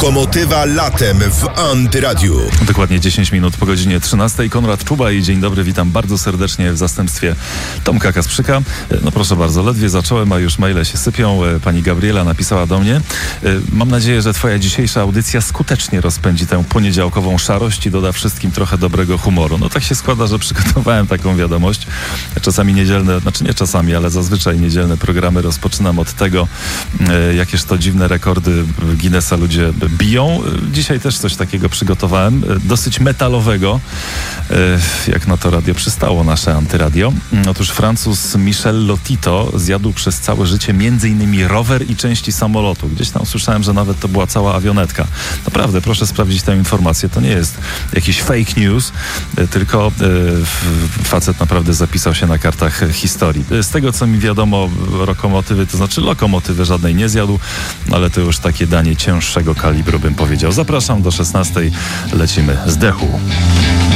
Lokomotywa latem w Antyradiu. Dokładnie 10 minut po godzinie 13. Konrad Czuba i dzień dobry, witam bardzo serdecznie w zastępstwie Tomka Kasprzyka. No proszę bardzo, ledwie zacząłem, a już maile się sypią. Pani Gabriela napisała do mnie. Mam nadzieję, że twoja dzisiejsza audycja skutecznie rozpędzi tę poniedziałkową szarość i doda wszystkim trochę dobrego humoru. No tak się składa, że przygotowałem taką wiadomość. Czasami niedzielne, znaczy nie czasami, ale zazwyczaj niedzielne programy rozpoczynam od tego, jakież to dziwne rekordy Guinnessa ludzie biją. Dzisiaj też coś takiego przygotowałem, dosyć metalowego, jak na to radio przystało, nasze Antyradio. Otóż Francuz Michel Lotito zjadł przez całe życie m.in. rower i części samolotu. Gdzieś tam słyszałem, że nawet to była cała awionetka. Naprawdę, proszę sprawdzić tę informację. To nie jest jakiś fake news, tylko facet naprawdę zapisał się na kartach historii. Z tego, co mi wiadomo, lokomotywy żadnej nie zjadł, ale to już takie danie cięższego kalibru, bym powiedział. Zapraszam do 16. Lecimy z Dechu.